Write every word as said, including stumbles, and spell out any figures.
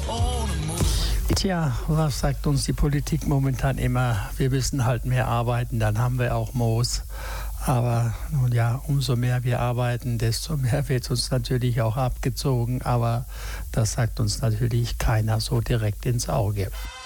Tja, was sagt uns die Politik momentan immer? Wir müssen halt mehr arbeiten, dann haben wir auch Moos. Aber nun ja, umso mehr wir arbeiten, desto mehr wird uns natürlich auch abgezogen. Aber das sagt uns natürlich keiner so direkt ins Auge.